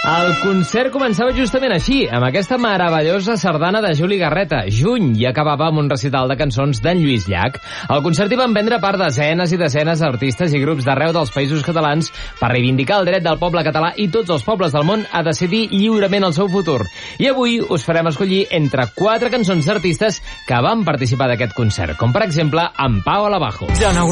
El concert començava justament així, amb aquesta meravellosa sardana de Juli Garreta, Juny, i acabava amb un recital de cançons d'en Lluís Llach. Al concert hi van prendre part desenes i desenes d'artistes i grups d'arreu dels països catalans per reivindicar el dret del poble català i tots els pobles del món a decidir lliurement el seu futur. I avui us farem escollir entre 4 cançons d'artistes que van participar d'aquest concert, com per exemple en Pau Alabajo.